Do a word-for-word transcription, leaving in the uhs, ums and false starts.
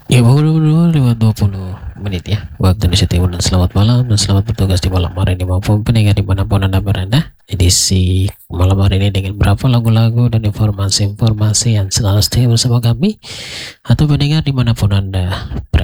Ya, pukul lewat dua puluh menit ya waktu Indonesia Timur, dan selamat malam dan selamat bertugas di malam hari ini maupun pendengar dimanapun anda berada. Edisi malam hari ini dengan berapa lagu-lagu dan informasi-informasi yang selalu stay bersama kami atau pendengar dimanapun anda